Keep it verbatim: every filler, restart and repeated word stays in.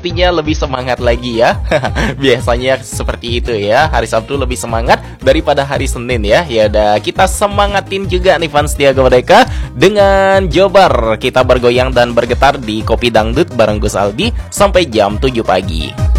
pastinya lebih semangat lagi ya. Biasanya seperti itu ya, hari Sabtu lebih semangat daripada hari Senin ya. Ya udah, kita semangatin juga nih fans setia mereka dengan Jobar. Kita bergoyang dan bergetar di Kopi Dangdut bareng Gus Aldi sampai jam tujuh pagi.